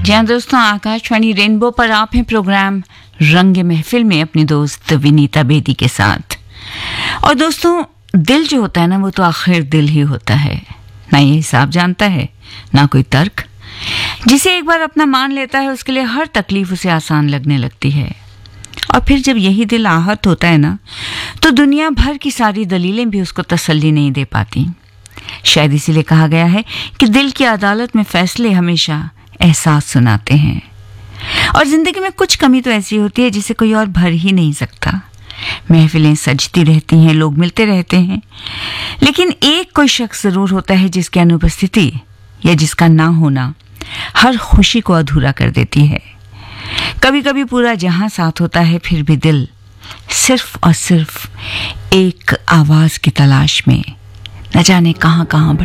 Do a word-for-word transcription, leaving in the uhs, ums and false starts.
जी हाँ दोस्तों, आकाशवाणी रेनबो पर आप हैं प्रोग्राम रंग महफिल में अपनी दोस्त विनीता बेदी के साथ। और दोस्तों, दिल जो होता है ना, वो तो आखिर दिल ही होता है, ना ये हिसाब जानता है ना कोई तर्क। जिसे एक बार अपना मान लेता है उसके लिए हर तकलीफ उसे आसान लगने लगती है। और फिर जब यही दिल आहत होता है ना, तो दुनिया भर की सारी दलीलें भी उसको तसल्ली नहीं दे पाती। शायद इसीलिए कहा गया है कि दिल की अदालत में फैसले हमेशा एहसास सुनाते हैं। और जिंदगी में कुछ कमी तो ऐसी होती है जिसे कोई और भर ही नहीं सकता। महफिलें सजती रहती हैं, लोग मिलते रहते हैं, लेकिन एक कोई शख्स जरूर होता है जिसकी अनुपस्थिति या जिसका ना होना हर खुशी को अधूरा कर देती है। कभी कभी पूरा जहां साथ होता है, फिर भी दिल सिर्फ और सिर्फ एक आवाज की तलाश में न जाने कहां कहां